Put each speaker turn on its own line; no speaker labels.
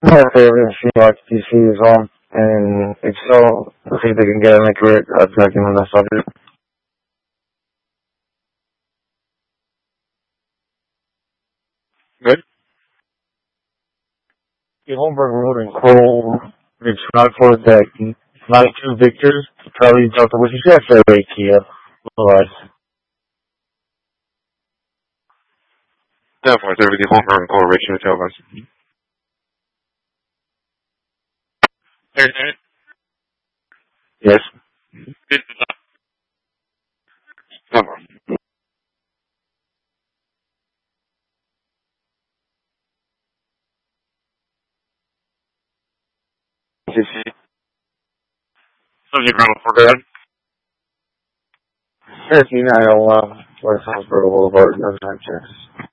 My favorite Seahawks PC is on, and Excel, I think they can get an accurate tracking on the subject.
Good.
The Holmberg Road and Cole, it's not for that 92 Victors, Charlie Delta, which is actually Kia. Otherwise,
Therefore, there will be home correlation to tell us.
yes.
Never. Subject matter for good.
13 Iowa, West Hospital Boulevard, Northern Texas.